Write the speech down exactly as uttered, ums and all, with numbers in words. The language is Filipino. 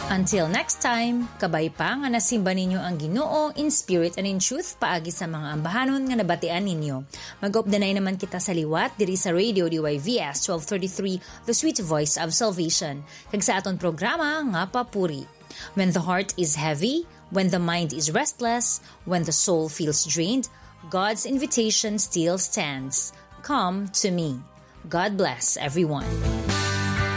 Until next time, kabay pa nga nasimba ninyo ang Ginoo in spirit and in truth paagi sa mga ambahanon nga nabatian ninyo. Mag-updanay naman kita sa liwat diri sa Radio D Y V S twelve thirty-three, The Sweet Voice of Salvation. Kag sa aton programa nga Papuri. When the heart is heavy, when the mind is restless, when the soul feels drained, God's invitation still stands. Come to me. God bless everyone.